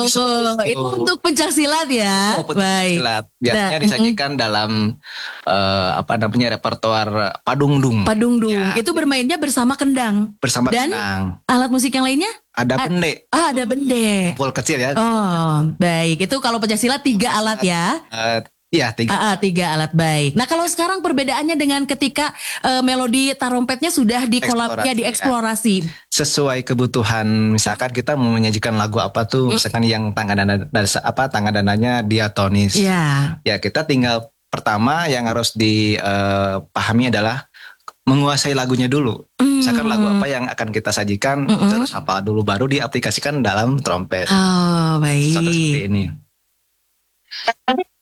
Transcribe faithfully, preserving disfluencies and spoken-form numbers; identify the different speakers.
Speaker 1: itu untuk pencaksilat ya.
Speaker 2: Oh,
Speaker 1: Baik.
Speaker 2: pencaksilat. Biasanya
Speaker 1: Nah,
Speaker 2: disajikan dalam eh, apa namanya repertoar padungdung.
Speaker 1: Padungdung.
Speaker 2: Ya,
Speaker 1: Itu bermainnya bersama kendang.
Speaker 2: bersama
Speaker 1: Dan
Speaker 2: kendang.
Speaker 1: alat musik yang lainnya?
Speaker 2: Ada
Speaker 1: A-
Speaker 2: bende,
Speaker 1: Ah, ada bende.
Speaker 2: pol kecil ya.
Speaker 1: Oh, baik. Itu kalau pencaksilat tiga alat ya.
Speaker 2: Eh, Iya, tiga.
Speaker 1: Ah, ah, tiga alat, baik. Nah, kalau sekarang perbedaannya dengan ketika eh, melodi tarompetnya sudah dikolapnya,
Speaker 2: Eksplorasi,
Speaker 1: dieksplorasi.
Speaker 2: Sesuai kebutuhan, misalkan kita mau menyajikan lagu apa tuh, misalkan yang tangga dana dasa- apa tangga dananya diatonis.
Speaker 1: Ya.
Speaker 2: Ya, kita tinggal pertama yang harus dipahami adalah menguasai lagunya dulu. Misalkan lagu apa yang akan kita sajikan,
Speaker 1: Mm-mm.
Speaker 2: terus apa dulu baru diaplikasikan dalam trompet.
Speaker 1: Oh, baik.
Speaker 2: Contoh seperti ini.